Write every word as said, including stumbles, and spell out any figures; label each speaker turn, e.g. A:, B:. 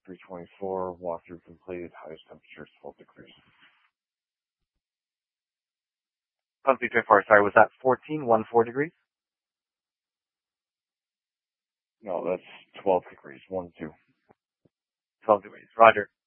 A: three twenty-four, walkthrough completed, highest temperature is twelve degrees.
B: One three three four, sorry, was that fourteen, one four degrees?
A: No, that's twelve degrees, one two.
B: twelve degrees, roger.